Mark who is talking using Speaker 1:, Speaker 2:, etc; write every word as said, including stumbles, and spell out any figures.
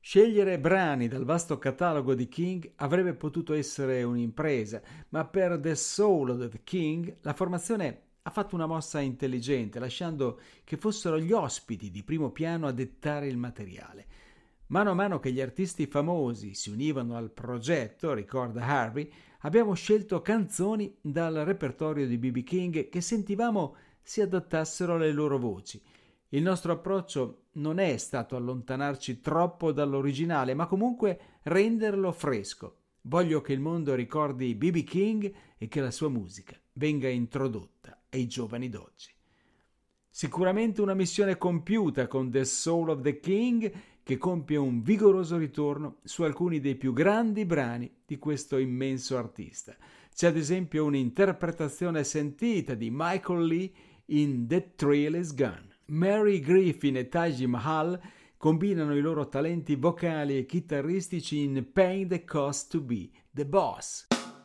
Speaker 1: Scegliere brani dal vasto catalogo di King avrebbe potuto essere un'impresa, ma per The Soul of the King la formazione ha fatto una mossa intelligente, lasciando che fossero gli ospiti di primo piano a dettare il materiale. Mano a mano che gli artisti famosi si univano al progetto, ricorda Harvey, abbiamo scelto canzoni dal repertorio di B B King che sentivamo si adattassero alle loro voci. Il nostro approccio non è stato allontanarci troppo dall'originale, ma comunque renderlo fresco. Voglio che il mondo ricordi B B King e che la sua musica venga introdotta ai giovani d'oggi. Sicuramente una missione compiuta con The Soul of the King, che compie un vigoroso ritorno su alcuni dei più grandi brani di questo immenso artista. C'è ad esempio un'interpretazione sentita di Michael Lee in The Thrill Is Gone. Mary Griffin e Taj Mahal combinano i loro talenti vocali e chitarristici in Paying the Cost to Be the Boss.